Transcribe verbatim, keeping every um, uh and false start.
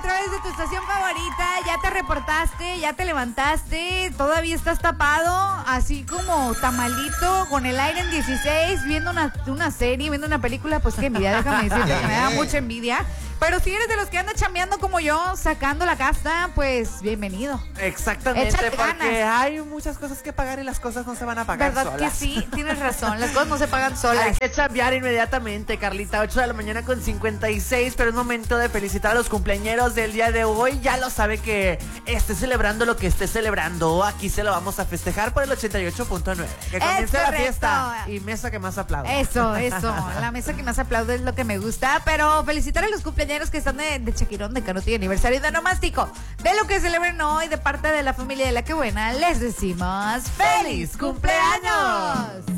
través de tu estación favorita. Ya te reportaste, ya te levantaste, todavía estás tapado, así como tamalito, con el aire en dieciséis, viendo una, una serie, viendo una película. Pues qué envidia, déjame decirte que me da mucha envidia. Pero si eres de los que anda chambeando como yo, sacando la casta, pues bienvenido. Exactamente, Échale porque ganas. hay muchas cosas que pagar y las cosas no se van a pagar ¿Verdad solas. que sí? Tienes razón, las cosas no se pagan solas. Hay que chambear inmediatamente, Carlita. ocho de la mañana con cincuenta y seis, pero es momento de felicitar a los cumpleañeros del día de hoy. Ya lo sabe que esté celebrando lo que esté celebrando. Aquí se lo vamos a festejar por el ochenta y ocho punto nueve. Que comience la fiesta y mesa que más aplaude. Eso, eso. La mesa que más aplaude es lo que me gusta. Pero felicitar a los cumpleaños que están de, de Chaquirón, de Canuti, aniversario de Nomástico. De lo que celebren hoy, de parte de la familia de La Que Buena, les decimos ¡feliz cumpleaños!